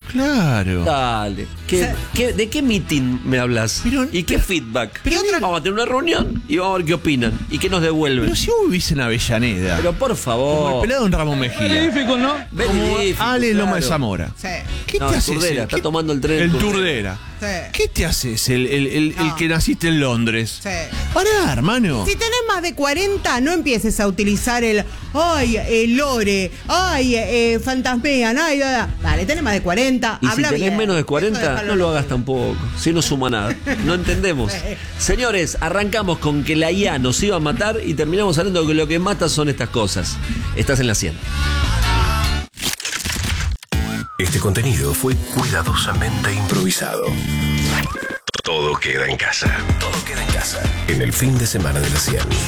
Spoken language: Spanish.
Claro. Dale. ¿De qué meeting me hablas? ¿Y qué feedback? Vamos a tener una reunión y vamos a ver qué opinan y qué nos devuelven. Pero si vos vivís en Avellaneda. Pero por favor. Como el pelado en Ramón Mejía. Verífico, ¿no? Como Ale Loma de claro. Zamora. Sí. ¿Qué No, te el haces? Turdera, está tomando el tren. El Turdera. Sí. ¿Qué te haces el que naciste en Londres? Sí. Pará, hermano. Si tenés más de 40, no empieces a utilizar el lore, fantasmean, dale, tenés más de 40, Y si habla tenés bien. menos de Eso 40, déjalo no lo libre. hagas tampoco. Si no suma nada. No entendemos. Señores, arrancamos con que la IA nos iba a matar y terminamos hablando de que lo que mata son estas cosas. Estás en la 100. Este contenido fue cuidadosamente improvisado. Todo queda en casa. Todo queda en casa. En el fin de semana de la 100.